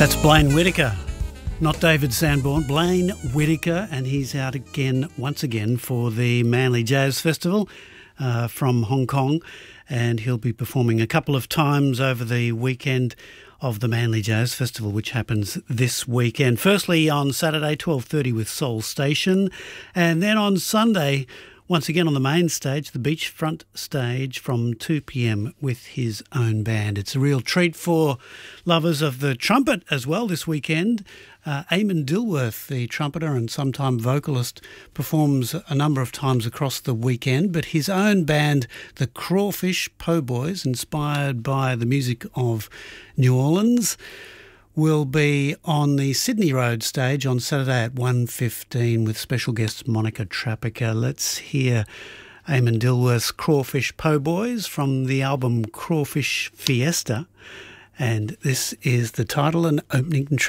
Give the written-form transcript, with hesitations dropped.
That's Blaine Whitaker, not David Sanborn. Blaine Whitaker, and he's out again, once again, for the Manly Jazz Festival from Hong Kong, and he'll be performing a couple of times over the weekend of the Manly Jazz Festival, which happens this weekend. Firstly on Saturday, 12:30 with Soul Station, and then on Sunday, once again on the main stage, the beachfront stage, from 2 p.m. with his own band. It's a real treat for lovers of the trumpet as well this weekend. Eamon Dilworth, the trumpeter and sometime vocalist, performs a number of times across the weekend, but his own band, the Crawfish Po' Boys, inspired by the music of New Orleans, will be on the Sydney Road stage on Saturday at 1:15 with special guest Monica Trappica. Let's hear Eamon Dilworth's Crawfish Po' Boys from the album Crawfish Fiesta, and this is the title and opening track.